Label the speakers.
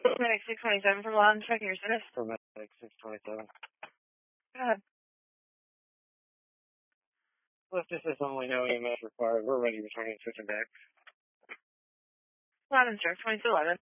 Speaker 1: Medic 627 from Law, checking your status.
Speaker 2: For Medic 627.
Speaker 1: Go ahead.
Speaker 2: Lift assist only, no EMS required. We're ready, returning, switching back.
Speaker 1: Loud and sir, 2211.